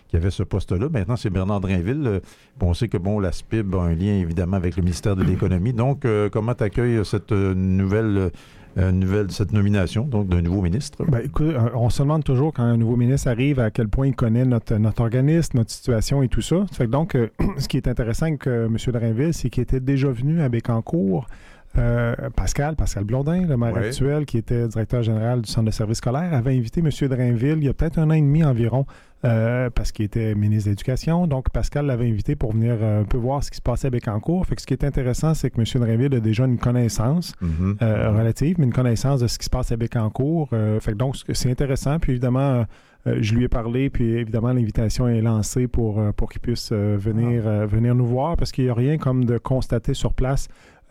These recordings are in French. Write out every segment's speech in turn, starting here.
qui avait ce poste-là. Maintenant, c'est Bernard Drainville. On sait que, la SPIB a un lien, évidemment, avec le ministère de l'Économie. Donc, comment tu accueilles cette cette nomination, donc, d'un nouveau ministre? Écoute, on se demande toujours, quand un nouveau ministre arrive, à quel point il connaît notre organisme, notre situation et tout ça. Fait que donc, ce qui est intéressant avec M. Drainville, c'est qu'il était déjà venu à Bécancour. Pascal Blondin, le maire actuel, qui était directeur général du centre de services scolaires, avait invité M. Drainville il y a peut-être 1 an et demi environ, parce qu'il était ministre de l'Éducation. Donc, Pascal l'avait invité pour venir un peu voir ce qui se passait à Bécancour. Fait que ce qui est intéressant, c'est que M. Drainville a déjà une connaissance relative, mais une connaissance de ce qui se passe à Bécancour. Fait que donc, c'est intéressant. Puis évidemment, je lui ai parlé, puis évidemment, l'invitation est lancée pour qu'il puisse venir nous voir, parce qu'il n'y a rien comme de constater sur place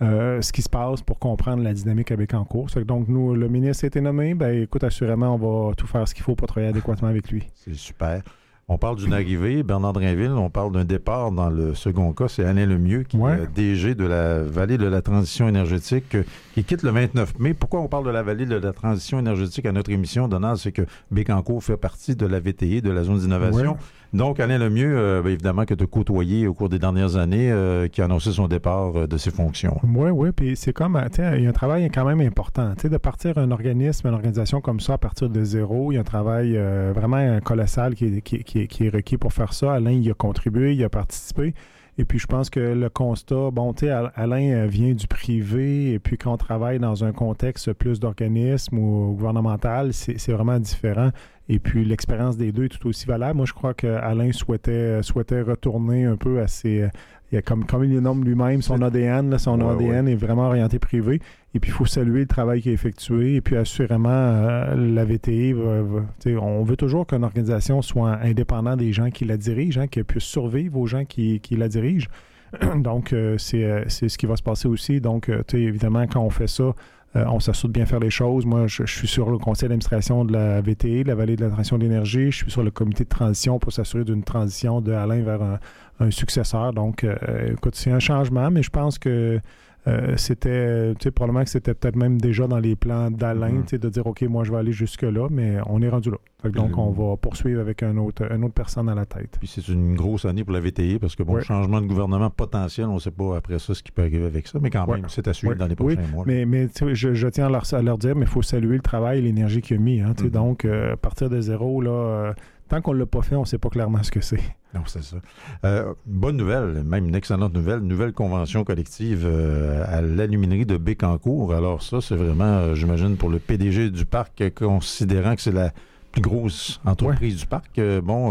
ce qui se passe pour comprendre la dynamique à Bécancour. Donc, nous, le ministre a été nommé. Écoute, assurément, on va tout faire ce qu'il faut pour travailler adéquatement avec lui. C'est super. On parle d'une arrivée, Bernard Drainville. On parle d'un départ. Dans le second cas, c'est Alain Lemieux, qui est DG de la Vallée de la transition énergétique, qui quitte le 29 mai. Pourquoi on parle de la Vallée de la transition énergétique à notre émission, Donald? C'est que Bécancour fait partie de la VTI, de la zone d'innovation. Donc, Alain Lemieux, évidemment, que tu as côtoyé au cours des dernières années, qui a annoncé son départ de ses fonctions. Oui, puis c'est comme, il y a un travail quand même important. De partir une organisation comme ça à partir de zéro, il y a un travail vraiment colossal qui est requis pour faire ça. Alain, il a contribué, il a participé. Et puis, je pense que le constat, Alain vient du privé, et puis quand on travaille dans un contexte plus d'organisme ou gouvernemental, c'est vraiment différent. Et puis, l'expérience des deux est tout aussi valable. Moi, je crois qu'Alain souhaitait retourner un peu à ses... comme il le nomme lui-même, son ADN. Son ADN est vraiment orienté privé. Et puis, il faut saluer le travail qui est effectué. Et puis, assurément, la VTI, on veut toujours qu'une organisation soit indépendante des gens qui la dirigent, qu'elle puisse survivre aux gens qui la dirigent. Donc, c'est ce qui va se passer aussi. Donc, évidemment, quand on fait ça, on s'assure de bien faire les choses. Moi, je suis sur le conseil d'administration de la VTI, la Vallée de la transition d'énergie. Je suis sur le comité de transition pour s'assurer d'une transition de Alain vers un successeur. Donc, écoute, c'est un changement, mais je pense que c'était, probablement que c'était peut-être même déjà dans les plans d'Alain, de dire, OK, moi, je vais aller jusque-là, mais on est rendu là. Donc, on va poursuivre avec une autre personne à la tête. Puis c'est une grosse année pour la VTI, parce que, changement de gouvernement potentiel, on ne sait pas après ça ce qui peut arriver avec ça, mais quand même, c'est à suivre dans les prochains mois. Mais je tiens à leur dire, mais il faut saluer le travail et l'énergie qu'il a mis. Donc, à partir de zéro, là... tant qu'on ne l'a pas fait, on ne sait pas clairement ce que c'est. Non, c'est ça. Bonne nouvelle, même une excellente nouvelle convention collective à l'aluminerie de Bécancour. Alors ça, c'est vraiment, j'imagine, pour le PDG du parc, considérant que c'est la plus grosse entreprise du parc,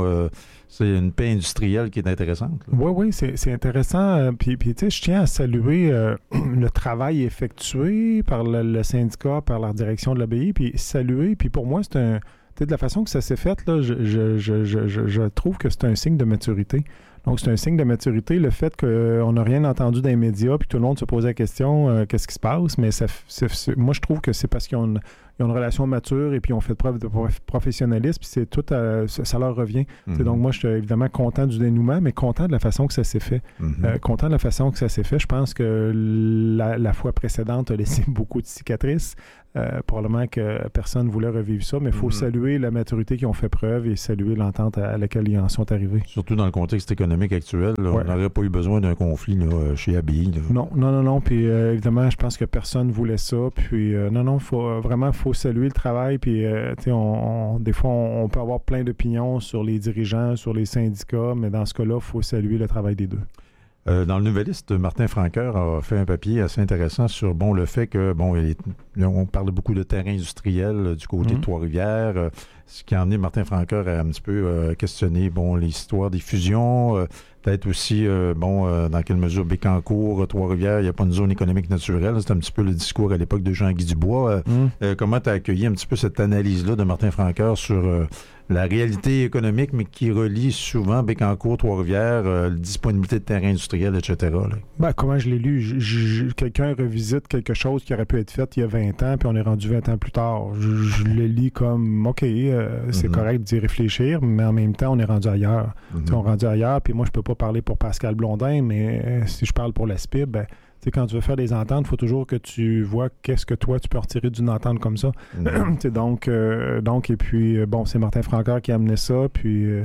c'est une paix industrielle qui est intéressante. Oui, c'est intéressant. Puis tu sais, je tiens à saluer le travail effectué par le syndicat, par la direction de l'ABI, puis saluer, puis pour moi, c'est un... de la façon que ça s'est fait, là, je trouve que c'est un signe de maturité. Donc, c'est un signe de maturité, le fait qu'on n'a rien entendu dans les médias, puis tout le monde se pose la question, qu'est-ce qui se passe? Mais moi, je trouve que c'est parce qu'ils ont une relation mature et puis ils ont fait preuve de professionnalisme, puis c'est tout, ça leur revient. Donc, moi, je suis évidemment content du dénouement, mais content de la façon que ça s'est fait. Content de la façon que ça s'est fait. Je pense que la fois précédente a laissé beaucoup de cicatrices. Probablement que personne ne voulait revivre ça, mais il faut saluer la maturité qu'ils ont fait preuve et saluer l'entente à laquelle ils en sont arrivés. Surtout dans le contexte économique actuel, là, on n'aurait pas eu besoin d'un conflit là, chez ABI. Là. Non. Puis évidemment, je pense que personne ne voulait ça. Puis faut saluer le travail. Puis des fois, on peut avoir plein d'opinions sur les dirigeants, sur les syndicats, mais dans ce cas-là, il faut saluer le travail des deux. Dans le Nouvelliste, Martin Franqueur a fait un papier assez intéressant sur le fait que on parle beaucoup de terrain industriel du côté de Trois-Rivières, ce qui a amené Martin Franqueur à un petit peu questionner les histoires des fusions, peut-être aussi dans quelle mesure Bécancour, Trois-Rivières, il n'y a pas une zone économique naturelle. C'est un petit peu le discours à l'époque de Jean-Guy Dubois. Comment tu as accueilli un petit peu cette analyse-là de Martin Franqueur sur la réalité économique, mais qui relie souvent Bécancour, Trois-Rivières, disponibilité de terrain industriel, etc. Comment je l'ai lu? Quelqu'un revisite quelque chose qui aurait pu être fait il y a 20 ans, puis on est rendu 20 ans plus tard. Je le lis comme, OK, c'est correct d'y réfléchir, mais en même temps, on est rendu ailleurs. On est rendu ailleurs, puis moi, je peux pas parler pour Pascal Blondin, mais si je parle pour la SPIB, quand tu veux faire des ententes, il faut toujours que tu vois qu'est-ce que toi, tu peux retirer d'une entente comme ça. Donc, et puis, c'est Martin Franqueur qui a amené ça, puis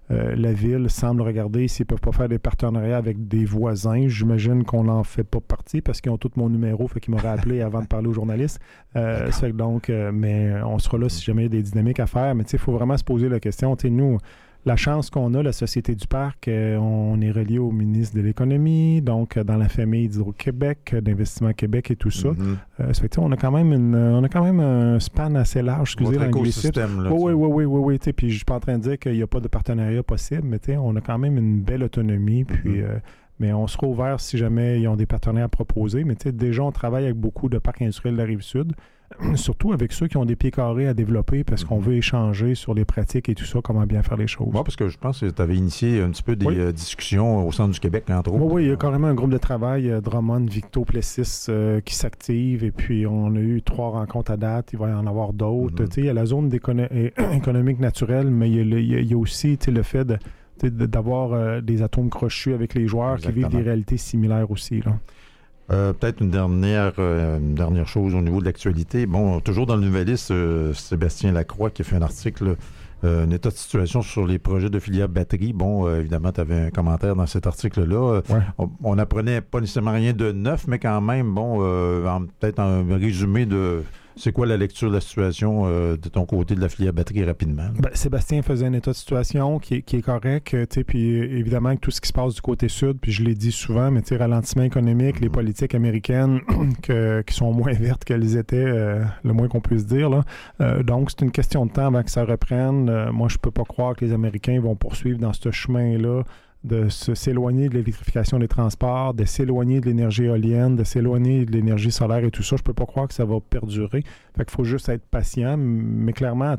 la ville semble regarder s'ils ne peuvent pas faire des partenariats avec des voisins. J'imagine qu'on n'en fait pas partie parce qu'ils ont tout mon numéro, fait qu'ils m'auraient appelé avant de parler aux journalistes. Mais on sera là si jamais il y a des dynamiques à faire. Mais il faut vraiment se poser la question. Nous, la chance qu'on a, la Société du Parc, on est relié au ministre de l'Économie, donc dans la famille d'Hydro-Québec, d'Investissement Québec et tout ça. Ça fait que, on a quand même un span assez large, excusez l'anglicisme. Oui. Puis je suis pas en train de dire qu'il n'y a pas de partenariat possible, mais on a quand même une belle autonomie. Puis, mais on sera ouvert si jamais ils ont des partenaires à proposer. Mais déjà, on travaille avec beaucoup de parcs industriels de la Rive-Sud. Surtout avec ceux qui ont des pieds carrés à développer parce qu'on veut échanger sur les pratiques et tout ça, comment bien faire les choses. Oui, parce que je pense que tu avais initié un petit peu des discussions au Centre du Québec, entre autres. Oui, il y a carrément un groupe de travail, Drummond, Victo, Plessis, qui s'active. Et puis, on a eu 3 rencontres à date. Il va y en avoir d'autres. Il y a la zone économique naturelle, mais il y a aussi le fait d'avoir des atomes crochus avec les joueurs. Exactement. Qui vivent des réalités similaires aussi, là. Peut-être une dernière chose au niveau de l'actualité. Bon, toujours dans le Nouvelliste, Sébastien Lacroix qui a fait un article, un état de situation sur les projets de filière batterie. Bon, évidemment, tu avais un commentaire dans cet article-là. On n'apprenait pas nécessairement rien de neuf, mais quand même, peut-être un résumé de... C'est quoi la lecture de la situation de ton côté de la filière batterie rapidement? Sébastien faisait un état de situation qui est correct, puis évidemment avec tout ce qui se passe du côté sud, puis je l'ai dit souvent, mais ralentissement économique, les politiques américaines qui sont moins vertes qu'elles étaient, le moins qu'on puisse dire. Là. Donc c'est une question de temps avant que ça reprenne. Moi je peux pas croire que les Américains vont poursuivre dans ce chemin-là, de s'éloigner de l'électrification des transports, de s'éloigner de l'énergie éolienne, de s'éloigner de l'énergie solaire et tout ça. Je peux pas croire que ça va perdurer. Fait qu'il faut juste être patient. Mais clairement,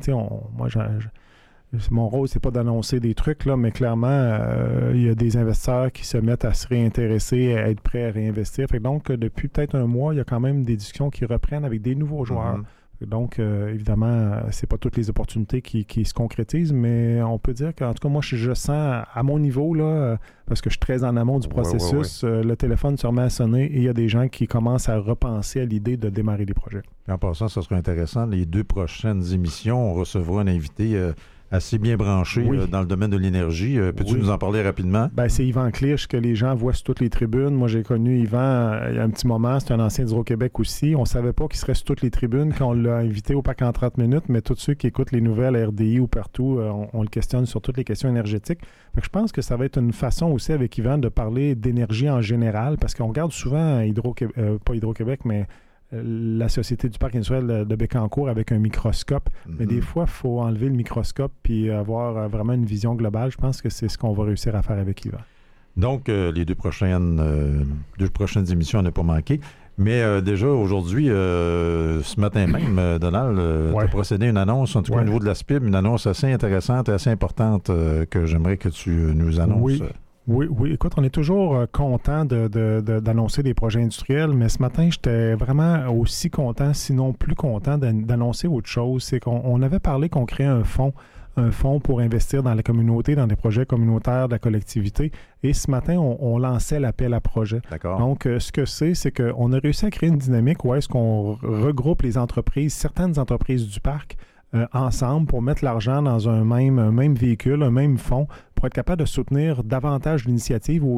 mon rôle, c'est pas d'annoncer des trucs, là, mais clairement, il y a des investisseurs qui se mettent à se réintéresser, à être prêts à réinvestir. Fait que donc, depuis peut-être un mois, il y a quand même des discussions qui reprennent avec des nouveaux joueurs. Donc, évidemment, c'est pas toutes les opportunités qui se concrétisent, mais on peut dire qu'en tout cas, moi, je sens à mon niveau, là, parce que je suis très en amont du processus, le téléphone se remet à sonner et il y a des gens qui commencent à repenser à l'idée de démarrer des projets. En passant, ça serait intéressant. Les 2 prochaines émissions, on recevra un invité assez bien branché dans le domaine de l'énergie. Peux-tu nous en parler rapidement? C'est Yvan Clich que les gens voient sur toutes les tribunes. Moi, j'ai connu Yvan il y a un petit moment. C'est un ancien d'Hydro-Québec aussi. On ne savait pas qu'il serait sur toutes les tribunes quand on l'a invité au Parc en 30 minutes, mais tous ceux qui écoutent les nouvelles à RDI ou partout, on le questionne sur toutes les questions énergétiques. Fait que je pense que ça va être une façon aussi avec Yvan de parler d'énergie en général, parce qu'on regarde souvent pas Hydro-Québec, mais la Société du Parc industriel de Bécancour avec un microscope. Mais des fois, il faut enlever le microscope puis avoir vraiment une vision globale. Je pense que c'est ce qu'on va réussir à faire avec Yvan. Donc, les 2 prochaines émissions à ne pas manquer. Mais déjà, aujourd'hui, ce matin même, Donald, tu as procédé à une annonce, en tout cas au niveau de la SPIB, une annonce assez intéressante et assez importante que j'aimerais que tu nous annonces. Oui. Écoute, on est toujours content d'annoncer des projets industriels, mais ce matin, j'étais vraiment aussi content, sinon plus content d'annoncer autre chose. C'est qu'on avait parlé qu'on créait un fonds pour investir dans la communauté, dans des projets communautaires de la collectivité. Et ce matin, on lançait l'appel à projet. D'accord. Donc, ce que c'est qu'on a réussi à créer une dynamique où est-ce qu'on regroupe les entreprises, certaines entreprises du parc, ensemble pour mettre l'argent dans un même véhicule, un même fonds, pour être capable de soutenir davantage l'initiative